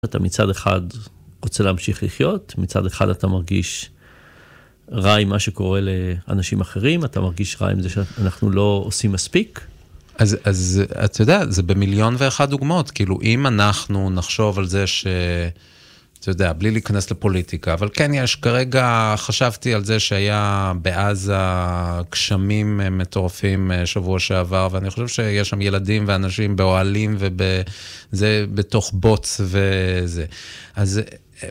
אתה מצד אחד רוצה להמשיך לחיות, מצד אחד אתה מרגיש רע עם מה שקורה לאנשים אחרים, אתה מרגיש רע עם זה שאנחנו לא עושים מספיק. אז אתה יודע, זה במיליון ואחת דוגמאות, כאילו אם אנחנו נחשוב על זה אתה יודע, בלי להיכנס לפוליטיקה, אבל כן יש, כרגע חשבתי על זה שהיה בעזה גשמים מטורפים שבוע שעבר, ואני חושב שיש שם ילדים ואנשים באוהלים וזה בתוך בוץ וזה. אז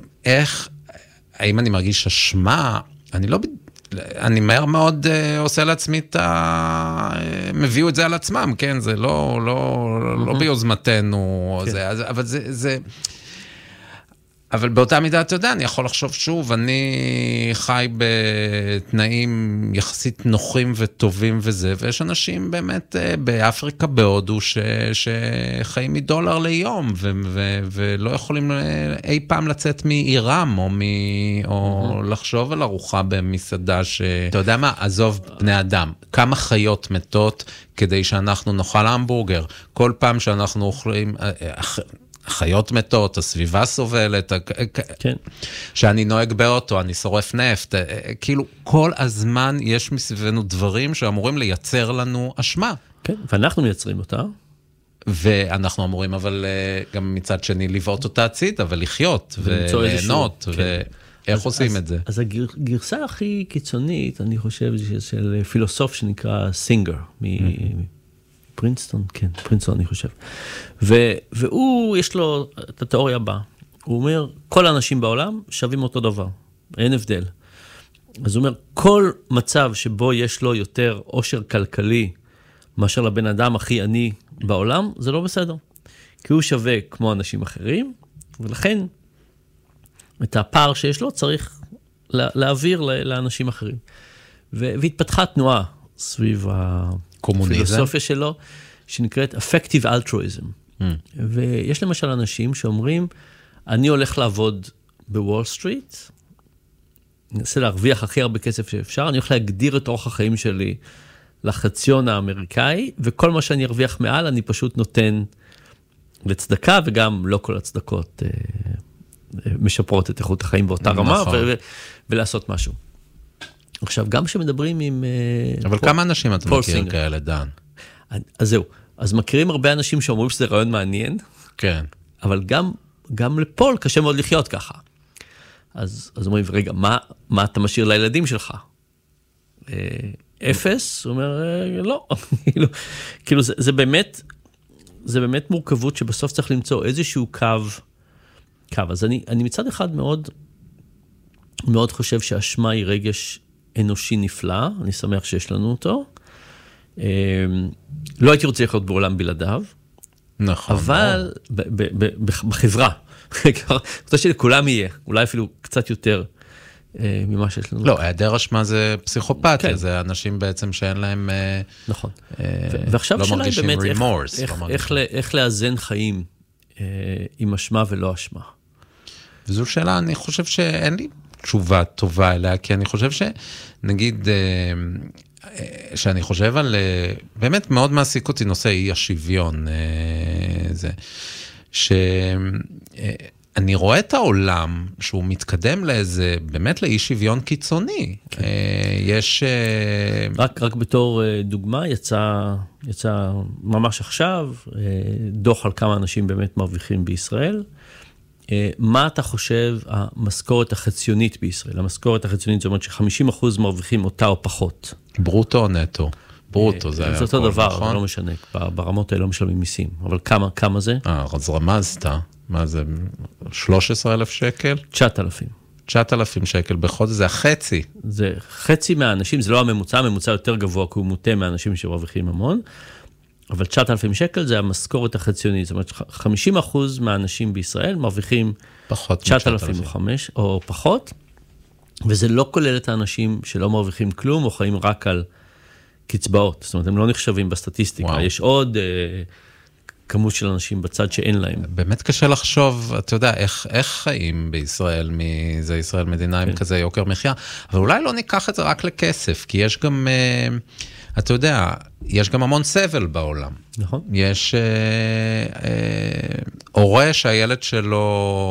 האם אני מרגיש אשמה? אני מהר מאוד עושה לעצמי מביאו את זה על עצמם, כן? זה לא ביוזמתנו, אבל זה... אבל באותה מידה, אתה יודע, אני יכול לחשוב שוב, אני חי בתנאים יחסית נוחים וטובים וזה, ויש אנשים באמת באפריקה, בהודו, שחיים מדולר ליום, ולא יכולים אי פעם לצאת מאירם, או לחשוב על ארוחה במסעדה אתה יודע מה? עזוב בני אדם. כמה חיות מתות כדי שאנחנו נאכל המבורגר. כל פעם שאנחנו אוכלים... חיות מתות, הסביבה סובלת, כן. שאני נוהג באוטו, אני שורף נפט, כאילו כל הזמן יש מסביבנו דברים שאמורים לייצר לנו אשמה. כן, ואנחנו מייצרים אותה. ואנחנו אמורים אבל גם מצד שני לבעוט אותה הצידה ולחיות וליהנות, ואיך עושים את זה? אז הגרסה הכי קיצונית, אני חושב, של פילוסוף שנקרא סינגר, פרינסטון, כן, פרינסטון אני חושב. והוא, יש לו את התיאוריה הבאה. הוא אומר, כל האנשים בעולם שווים אותו דבר. אין הבדל. אז הוא אומר, כל מצב שבו יש לו יותר עושר כלכלי, מאשר לבן אדם הכי עני בעולם, זה לא בסדר. כי הוא שווה כמו אנשים אחרים, ולכן את הפער שיש לו צריך להעביר לאנשים אחרים. והתפתחה תנועה סביב הפילוסופיה שלו, שנקראת effective altruism. ויש למשל אנשים שאומרים, אני הולך לעבוד בוול סטריט, אני אנסה להרוויח הכי הרבה כסף שאפשר, אני הולך להגדיר את אורח החיים שלי לחציון האמריקאי, וכל מה שאני ארוויח מעל, אני פשוט נותן לצדקה, וגם לא כל הצדקות משפרות את איכות החיים באותה רמה, ולעשות משהו. עכשיו, גם כשמדברים עם... אבל כמה אנשים אתה מכיר כאלה, דן? אז זהו. אז מכירים הרבה אנשים שאומרים שזה רעיון מעניין. כן. אבל גם לפול קשה מאוד לחיות ככה. אז אומרים, רגע, מה אתה משאיר לילדים שלך? 0? הוא אומר, לא. כאילו, זה באמת מורכבות שבסוף צריך למצוא איזשהו קו. אז אני מצד אחד מאוד, מאוד חושב שהאשמה היא רגש אנושי נפלא, אני שמח שיש לנו אותו. לא הייתי רוצה לחיות בעולם בלעדיו. נכון. אבל בחברה, חושב שלכולם יהיה, אולי אפילו קצת יותר ממה שיש לנו. לא, היעדר אשמה זה פסיכופתיה, זה אנשים בעצם שאין להם... נכון. ועכשיו שאלה היא באמת איך לאזן חיים עם אשמה ולא אשמה. וזו שאלה, אני חושב שאין לי תשובה טובה אליה, כי אני חושב שנגיד, שאני חושב על, באמת מאוד מעסיק אותי נושא אי השוויון, זה, שאני רואה את העולם שהוא מתקדם לאיזה, באמת לאי שוויון קיצוני. יש... רק בתור דוגמה, יצא ממש עכשיו, דוח על כמה אנשים באמת מרוויחים בישראל, מה אתה חושב המשכורת החציונית בישראל? המשכורת החציונית זאת אומרת ש50% מרוויחים אותה או פחות. ברוטו או נטו? ברוטו זה זה אותו דבר, נכון? לא משנה, ברמות האלה לא משלמים מיסים. אבל כמה זה? אז רמזת, מה זה? 13,000 שקל? 9,000. 9,000 שקל בחודש, זה החצי. זה חצי מהאנשים, זה לא הממוצע, הממוצע יותר גבוה, כי הוא מוטה מהאנשים שמרוויחים המון. אבל 9,000 שקל זה המשכורת החציונית, זאת אומרת 50% מהאנשים בישראל מרוויחים 9,000 או פחות, וזה לא כולל את האנשים שלא מרוויחים כלום, או חיים רק על קצבאות, זאת אומרת הם לא נחשבים בסטטיסטיקה, יש עוד כמות של אנשים בצד שאין להם. באמת קשה לחשוב, אתה יודע, איך חיים בישראל, זה ישראל מדינה עם כזה יוקר מחיה, אבל אולי לא ניקח את זה רק לכסף, כי יש גם, אתה יודע, יש גם המון סבל בעולם. נכון. יש הורה שהילד שלו